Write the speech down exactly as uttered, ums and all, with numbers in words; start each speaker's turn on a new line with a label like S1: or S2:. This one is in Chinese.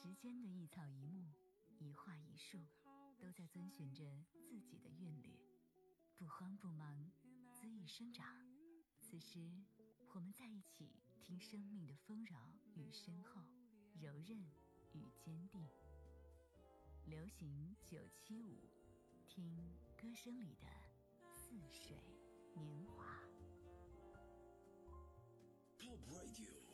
S1: 时间的一草一木，一画一树，都在遵循着自己的韵律，不慌不忙，恣意生长。此时我们在一起，听生命的丰饶与深厚，柔韧与坚定。流行九七五，听歌声里的似水年华。
S2: Pop Radio